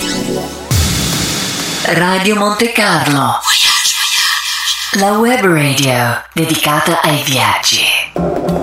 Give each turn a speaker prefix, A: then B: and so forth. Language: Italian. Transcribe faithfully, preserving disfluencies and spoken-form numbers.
A: Radio Monte Carlo, la web radio dedicata ai viaggi.